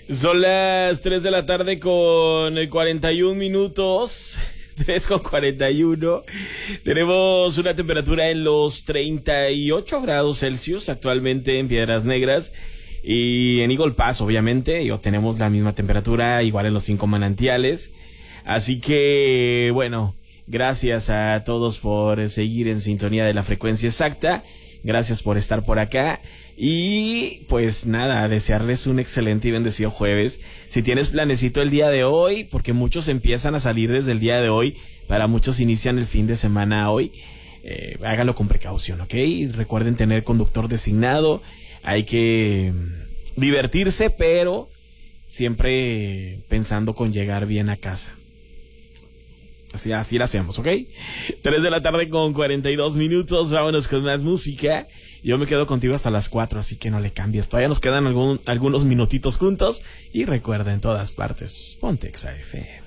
Son las 3 de la tarde con 41 minutos. 3 con 41. Tenemos una temperatura en los 38 grados Celsius actualmente en Piedras Negras. Y en Eagle Pass, obviamente, tenemos la misma temperatura, igual en los 5 manantiales. Así que, bueno, gracias a todos por seguir en sintonía de la frecuencia exacta. Gracias por estar por acá. Y pues nada, desearles un excelente y bendecido jueves. Si tienes planecito el día de hoy, porque muchos empiezan a salir desde el día de hoy, para muchos inician el fin de semana hoy, háganlo con precaución, ¿ok? Recuerden tener conductor designado. Hay que divertirse, pero siempre pensando con llegar bien a casa. Así lo hacemos, ¿ok? 3 de la tarde con 42 minutos. Vámonos con más música. Yo me quedo contigo hasta las 4, así que no le cambies. Todavía nos quedan algunos minutitos juntos. Y recuerda, en todas partes, ponte Exa FM.